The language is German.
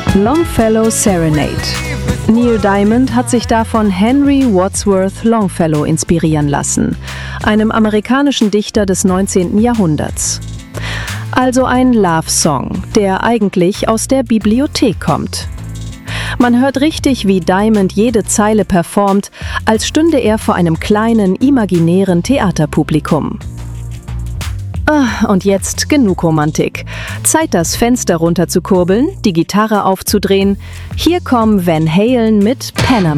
Longfellow Serenade. Neil Diamond hat sich davon Henry Wadsworth Longfellow inspirieren lassen, einem amerikanischen Dichter des 19. Jahrhunderts. Also ein Love-Song, der eigentlich aus der Bibliothek kommt. Man hört richtig, wie Diamond jede Zeile performt, als stünde er vor einem kleinen, imaginären Theaterpublikum. Und jetzt genug Romantik. Zeit, das Fenster runterzukurbeln, die Gitarre aufzudrehen. Hier kommen Van Halen mit Panama.